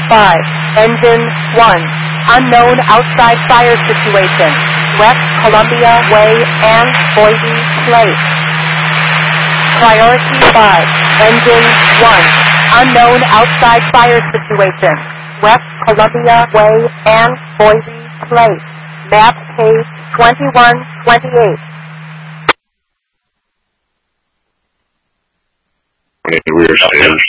5. Engine 1. Unknown outside fire situation. West Columbia Way and Boise Place. Priority 5. Engine 1. Unknown outside fire situation. West Columbia Way and Boise Place. Map page 2128. We are staying.